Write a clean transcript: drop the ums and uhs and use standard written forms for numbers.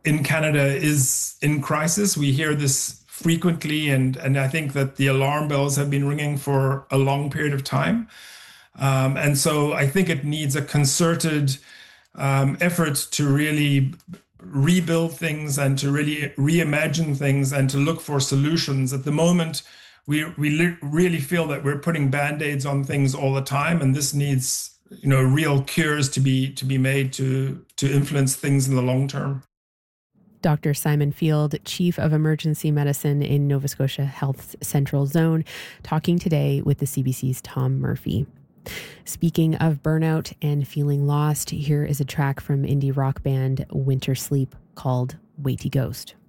in Canada is in crisis. We hear this frequently, and I think that the alarm bells have been ringing for a long period of time. And so I think it needs a concerted effort to really rebuild things and to really reimagine things and to look for solutions. At the moment, we really feel that we're putting band-aids on things all the time, and this needs, real cures to be made to influence things in the long term. Dr. Simon Field, Chief of Emergency Medicine in Nova Scotia Health's Central Zone, talking today with the CBC's Tom Murphy. Speaking of burnout and feeling lost, here is a track from indie rock band Winter Sleep called Weighty Ghost.